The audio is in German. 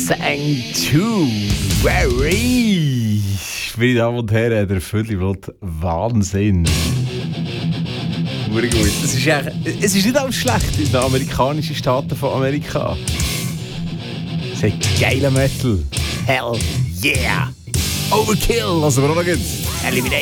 Sanctuary. Meine Damen und Herren, der Viertelblut Wahnsinn. Sehr gut. Es ist nicht alles schlecht in den amerikanischen Staaten von Amerika. Es hat geiler Metal. Hell yeah. Overkill, also wir auch noch gut. Elimination.